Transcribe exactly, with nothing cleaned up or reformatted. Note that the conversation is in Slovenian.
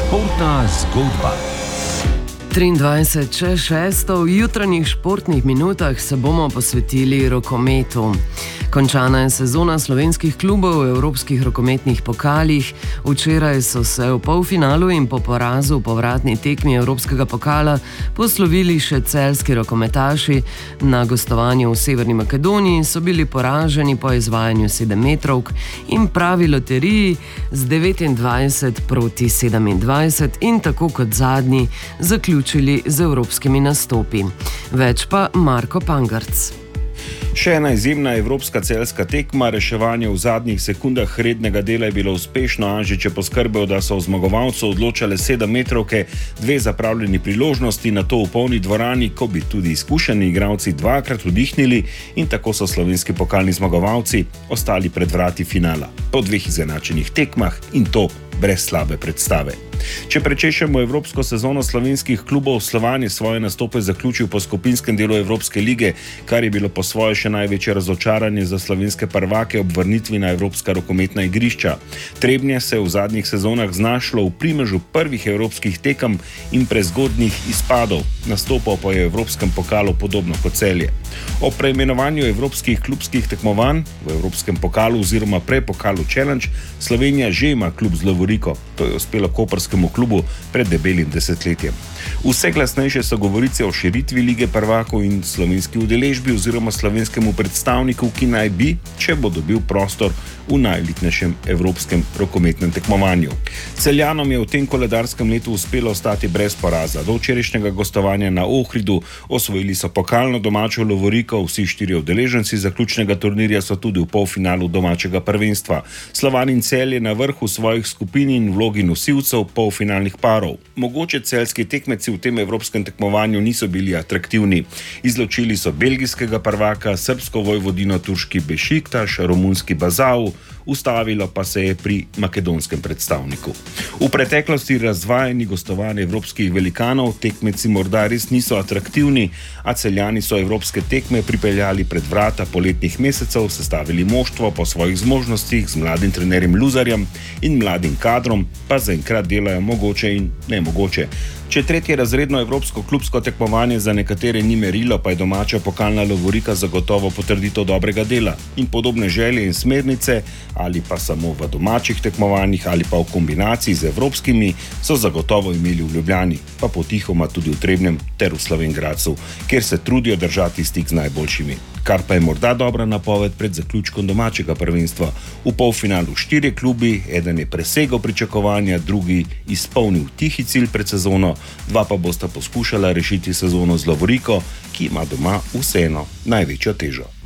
Športna zgodba. triindvajset čez šesto, v jutranjih športnih minutah se bomo posvetili rokometu. Končana je sezona slovenskih klubov v evropskih rokometnih pokalih. Včeraj so se v polfinalu in po porazu v povratni tekmi evropskega pokala poslovili še celjski rokometaši. Na gostovanju v Severni Makedoniji so bili poraženi po izvajanju sedemmetrovk in pravi loteriji z devetindvajset proti sedemindvajset in tako kot zadnji zaključili z evropskimi nastopi. Več pa Marko Pangarc. Še ena izjemna evropska celjska tekma, reševanje v zadnjih sekundah rednega dela je bilo uspešno. Anžič je poskrbel, da so v zmagovalcu odločale sedemmetrovke, dve zapravljeni priložnosti, nato v polni dvorani, ko bi tudi izkušeni igralci dvakrat vdihnili, in tako so slovenski pokalni zmagovalci ostali pred vrati finala. Po dveh izenačenih tekmah in to brez slabe predstave. Če prečešemo evropsko sezono slovenskih klubov, Slovan je svoje nastope zaključil po skupinskem delu Evropske lige, kar je bilo po svoje še največje razočaranje za slovenske prvake ob vrnitvi na evropska rokometna igrišča. Trebnje se je v zadnjih sezonah znašlo v primežu prvih evropskih tekem in prezgodnjih izpadov. Nastopal pa je v evropskem pokalu podobno kot Celje. O preimenovanju evropskih klubskih tekmovanj v evropskem pokalu oziroma prepokalu Challenge Slovenija že ima klub z lovoriko. To je uspelo koprskemu klubu pred debelim desetletjem. Vse glasnejše so govorice o širitvi lige prvakov in slovenski udeležbi oziroma slovenskemu predstavniku, ki naj bi, če bo dobil prostor v najelitnejšem evropskem rokometnem tekmovanju. Celjanom je v tem koledarskem letu uspelo ostati brez poraza. Do včerajšnjega gostovanja na Ohridu osvojili so pokalno domačo lovoriko, vsi štirje udeleženci zaključnega turnirja so tudi v polfinalu domačega prvenstva. Slovan in Celje na vrhu svojih skupin in vlogi nosilcev polfinalnih parov. Mogoče celjski tekmeci v tem evropskem tekmovanju niso bili atraktivni. Izločili so belgijskega prvaka, srbsko Vojvodino, turški Bešiktaš, romunski Bazau, ustavilo pa se je pri makedonskem predstavniku. V preteklosti razvajeni gostovanje evropskih velikanov tekmeci morda res niso atraktivni, a Celjani so evropske tekme pripeljali pred vrata poletnih mesecev, sestavili moštvo po svojih zmožnostih z mladim trenerjem Luzarjem in mladim kadrom, pa zaenkrat delajo mogoče in nemogoče. Če tretje razredno evropsko klubsko tekmovanje za nekatere ni merilo, pa je domača pokalna lovorika zagotovo potrditev dobrega dela in podobne želje in smernice, ali pa samo v domačih tekmovanjih ali pa v kombinaciji z evropskimi, so zagotovo imeli v Ljubljani, pa potihoma tudi v Trebnjem ter v Slovenj Gradcu, kjer se trudijo držati stik z najboljšimi. Kar pa je morda dobra napoved pred zaključkom domačega prvenstva. V polfinalu štirje klubi, eden je presegel pričakovanja, drugi izpolnil tihi cilj pred sezono, dva pa bosta poskušala rešiti sezono z lovoriko, ki ima doma vseeno največjo težo.